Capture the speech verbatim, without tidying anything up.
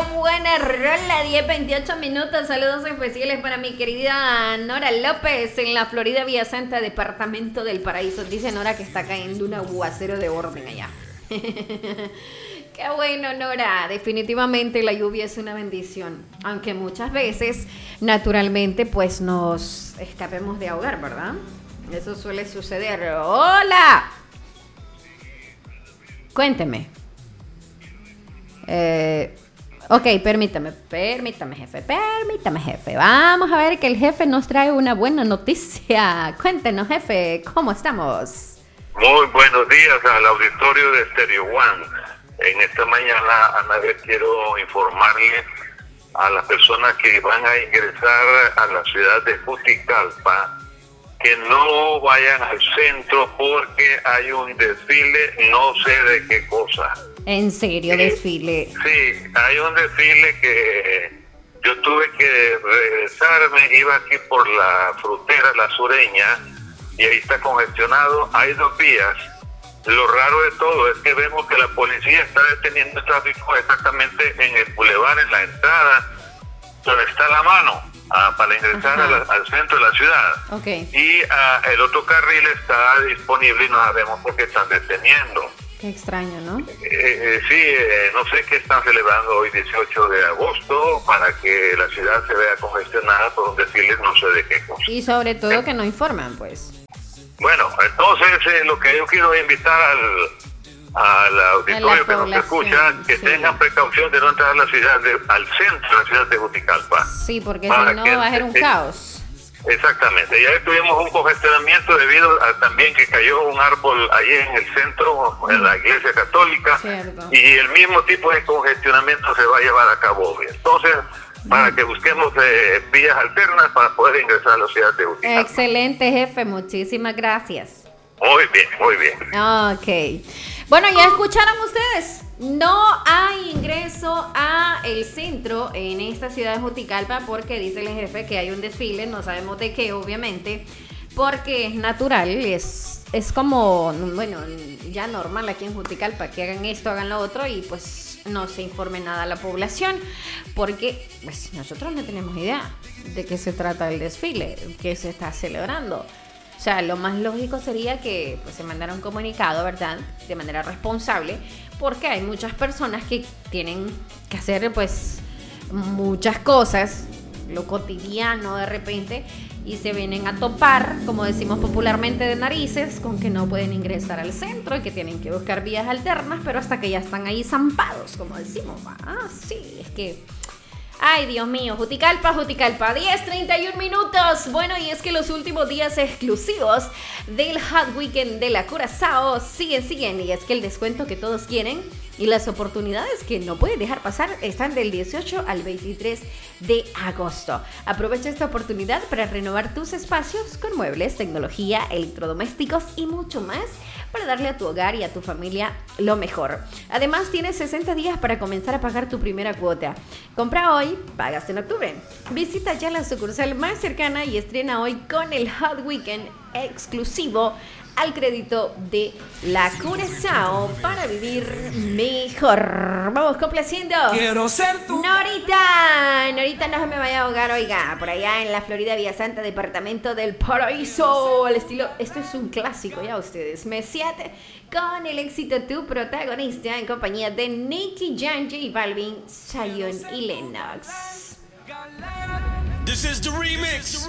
buena rola, diez veintiocho minutos. Saludos especiales para mi querida Nora López en la Florida Vía Santa, departamento del Paraíso. Dice Nora que está cayendo un aguacero de orden allá. Qué bueno, Nora. Definitivamente la lluvia es una bendición. Aunque muchas veces, naturalmente, pues nos escapemos de ahogar, ¿verdad? Eso suele suceder. ¡Hola! Cuénteme. Eh, ok, permítame, permítame, jefe, permítame, jefe. Vamos a ver que el jefe nos trae una buena noticia. Cuéntenos, jefe, ¿cómo estamos? Muy buenos días al auditorio de Stereo One. En esta mañana, Ana, quiero informarle a las personas que van a ingresar a la ciudad de Juticalpa que no vayan al centro porque hay un desfile, no sé de qué cosa. ¿En serio, eh, desfile? Sí, hay un desfile que yo tuve que regresarme, iba aquí por la frutera, la sureña, y ahí está congestionado, hay dos vías. Lo raro de todo es que vemos que la policía está deteniendo el tráfico exactamente en el bulevar, en la entrada, donde está la mano. Uh, para ingresar a la, al centro de la ciudad. Okay. Y uh, el otro carril está disponible y no sabemos por qué están deteniendo. Qué extraño, ¿no? Eh, eh, sí, eh, no sé qué están celebrando hoy dieciocho de agosto para que la ciudad se vea congestionada por un desfile, no sé de qué cosa. Y sobre todo eh. que no informan, pues. Bueno, entonces eh, lo que yo quiero invitar al al auditorio que nos escucha, que sí. tengan precaución de no entrar a la ciudad de, al centro de la ciudad de Juticalpa. Sí, porque si no va a ser un eh, caos. Exactamente, ya tuvimos un congestionamiento debido a también que cayó un árbol allí en el centro, en la iglesia católica, Cierto. Y el mismo tipo de congestionamiento se va a llevar a cabo hoy. Entonces, para que busquemos eh, vías alternas para poder ingresar a la ciudad de Juticalpa. Excelente, jefe, muchísimas gracias. Muy bien, muy bien. Ok. Bueno, ya escucharon ustedes, no hay ingreso a el centro en esta ciudad de Juticalpa porque dice el jefe que hay un desfile, no sabemos de qué, obviamente, porque es natural, es, es como, bueno, ya normal aquí en Juticalpa que hagan esto, hagan lo otro y pues no se informe nada a la población porque pues nosotros no tenemos idea de qué se trata el desfile, qué se está celebrando. O sea, lo más lógico sería que pues, se mandara un comunicado, ¿verdad? De manera responsable, porque hay muchas personas que tienen que hacer, pues, muchas cosas, lo cotidiano de repente, y se vienen a topar, como decimos popularmente, de narices, con que no pueden ingresar al centro y que tienen que buscar vías alternas, pero hasta que ya están ahí zampados, como decimos. Ah, sí, es que... Ay, Dios mío, Juticalpa, Juticalpa, diez treinta y uno minutos. Bueno, y es que los últimos días exclusivos del Hot Weekend de la Curazao siguen, siguen. Y es que el descuento que todos quieren y las oportunidades que no pueden dejar pasar están del dieciocho al veintitrés de agosto. Aprovecha esta oportunidad para renovar tus espacios con muebles, tecnología, electrodomésticos y mucho más para darle a tu hogar y a tu familia lo mejor. Además, tienes sesenta días para comenzar a pagar tu primera cuota. Compra hoy, pagas en octubre. Visita ya la sucursal más cercana y estrena hoy con el Hot Weekend exclusivo al crédito de la Curazao para vivir mejor. Vamos complaciendo. Quiero ser tu Norita. Norita, no se me vaya a ahogar, oiga, por allá en la Florida Vía Santa, departamento del Paraíso. El estilo, esto es un clásico ya ustedes. Mesiate con el éxito Tu Protagonista en compañía de Nicky Jam, J Balvin, Zion y Lennox. This is the remix.